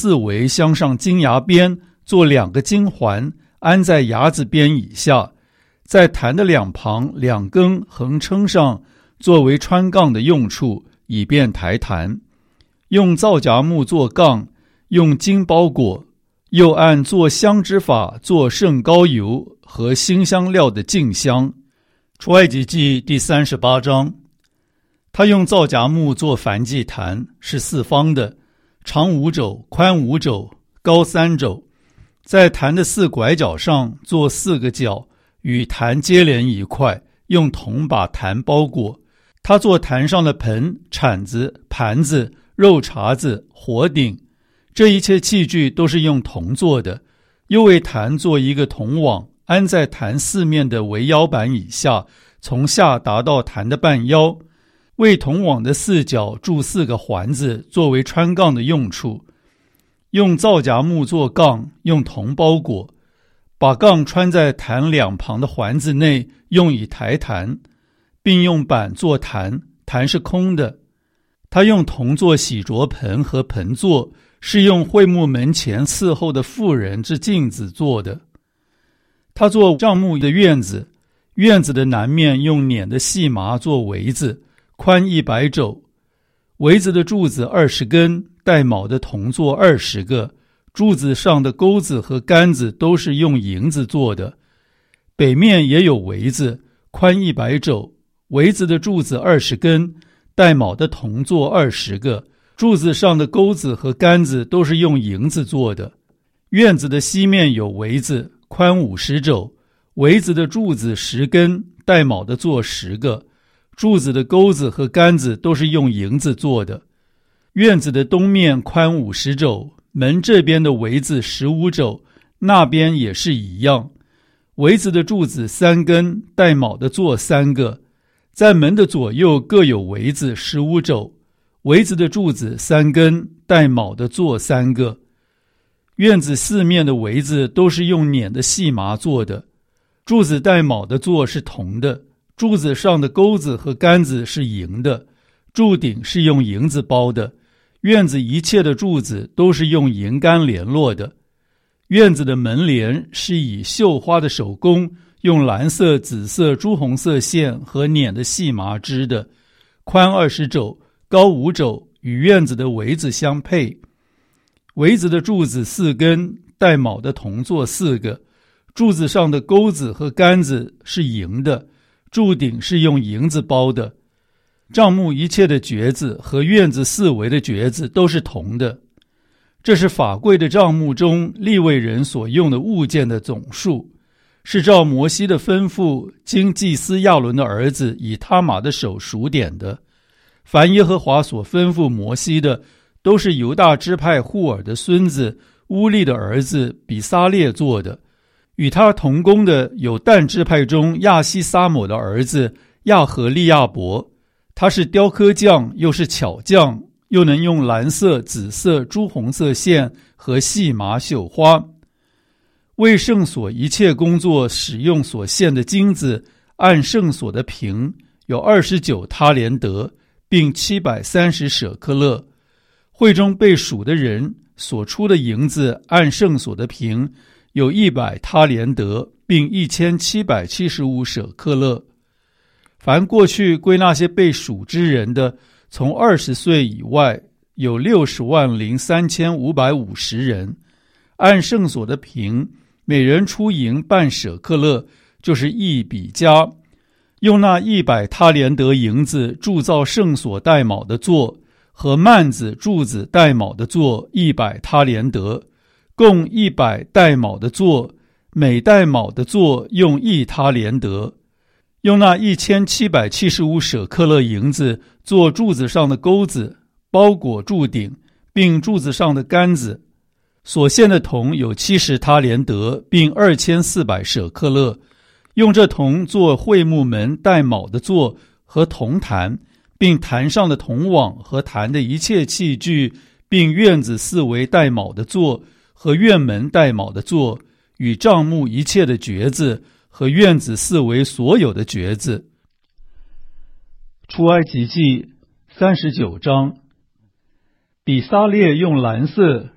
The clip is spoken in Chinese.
四围镶上金牙边，做2个金环，安在牙子边以下，在坛的两旁2根横撑上，作为穿杠的用处，以便抬坛。用皂荚木做杠，用金包裹，又按做香之法做圣膏油和辛香料的净香。出埃及记第38章。他用皂荚木做燔祭坛，是4方的，长5肘，宽5肘，高3肘。在坛的4拐角上做4个角，与坛接连一块，用铜把坛包裹。他做坛上的盆、铲子、盘子、肉茬子、火鼎，这一切器具都是用铜做的。又为坛做一个铜网，安在坛4面的围腰板以下，从下达到坛的半腰。为铜网的4角铸4个环子，作为穿杠的用处。用皂荚木做杠，用铜包裹，把杠穿在坛两旁的环子内，用以抬坛，并用板做坛，坛是空的。他用铜做洗濯盆和盆座，是用会幕门前伺候的妇人之镜子做的。他做帐幕的院子，院子的南面用捻的细麻做围子，宽100肘，围子的柱子20根，带卯的铜座20个，柱子上的钩子和杆子都是用银子做的。北面也有围子，宽100肘，围子的柱子20根，带卯的铜座20个，柱子上的钩子和杆子都是用银子做的。院子的西面有围子，宽50肘，围子的柱子10根，带卯的座10个，柱子的钩子和杆子都是用银子做的。院子的东面宽50肘，门这边的围子15肘，那边也是一样。围子的柱子3根，带卯的座3个，在门的左右各有围子15肘，围子的柱子3根，带卯的座3个。院子4面的围子都是用捻的细麻做的，柱子带卯的座是铜的，柱子上的钩子和杆子是银的，柱顶是用银子包的。院子一切的柱子都是用银杆联络的。院子的门帘是以绣花的手工，用蓝色、紫色、朱红色线和捻的细麻织的，宽20肘，高5肘，与院子的围子相配。围子的柱子4根，带卯的铜座4个，柱子上的钩子和杆子是银的，柱顶是用银子包的。帐幕一切的橛子和院子4围的橛子都是铜的。这是法柜的帐幕中利未人所用的物件的总数，是照摩西的吩咐，经祭司亚伦的儿子以他玛的手数点的。凡耶和华所吩咐摩西的，都是犹大支派户尔的孙子乌利的儿子比撒列做的。与他同工的有但支派中亚西撒抹的儿子亚和利亚伯，他是雕刻匠，又是巧匠，又能用蓝色、紫色、朱红色线和细麻绣花。为圣所一切工作使用所献的金子，按圣所的平有29他连得，并730舍克勒。会中被数的人所出的银子，按圣所的平有100他连得，并1775舍克勒。凡过去归那些被数之人的，从20岁以外有60万03550人，按圣所的平，每人出银半舍克勒，就是1比加。用那100他连得银子铸造圣所带卯的座和幔子、柱子带卯的座100他连得，共100带卯的座，每带卯的座用1他连得。用那1775舍克勒银子做柱子上的钩子，包裹柱顶，并柱子上的杆子。所献的铜有70他连得，并2400舍克勒。用这铜做会幕门带卯的座和铜坛，并坛上的铜网和坛的一切器具，并院子4围带卯的座和院门带卯的座，与帐幕一切的橛子和院子4围所有的橛子。出埃及记39章。比撒列用蓝色、